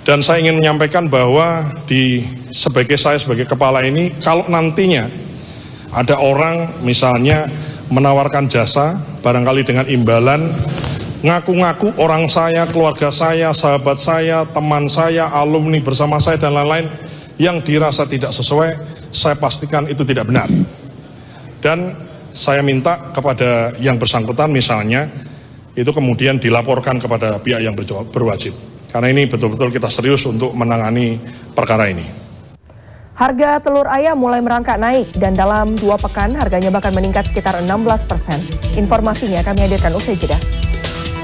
Dan saya ingin menyampaikan bahwa saya sebagai kepala ini, kalau nantinya ada orang misalnya menawarkan jasa, barangkali dengan imbalan, ngaku-ngaku orang saya, keluarga saya, sahabat saya, teman saya, alumni bersama saya, dan lain-lain, yang dirasa tidak sesuai, saya pastikan itu tidak benar. Dan saya minta kepada yang bersangkutan misalnya, itu kemudian dilaporkan kepada pihak yang berwajib. Karena ini betul-betul kita serius untuk menangani perkara ini. Harga telur ayam mulai merangkak naik dan dalam 2 pekan harganya bahkan meningkat sekitar 16%. Informasinya kami hadirkan usai jeda.